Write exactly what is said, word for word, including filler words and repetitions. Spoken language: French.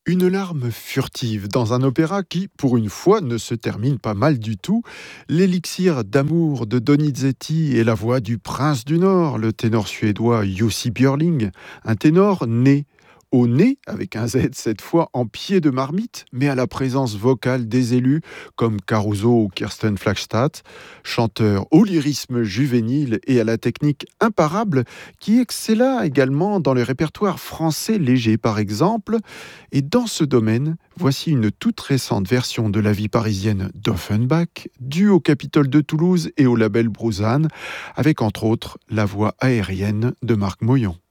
Une larme furtive dans un opéra qui, pour une fois, ne se termine pas mal du tout. L'élixir d'amour de Donizetti et la voix du prince du Nord, le ténor suédois Jussi Björling, un ténor né au nez, avec un Z cette fois, en pied de marmite, mais à la présence vocale des élus comme Caruso ou Kirsten Flagstad, chanteur au lyrisme juvénile et à la technique imparable, qui excella également dans le répertoire français léger par exemple. Et dans ce domaine, voici une toute récente version de la vie parisienne d'Offenbach, due au Capitole de Toulouse et au label Bruzane, avec entre autres la voix aérienne de Marc Moyon.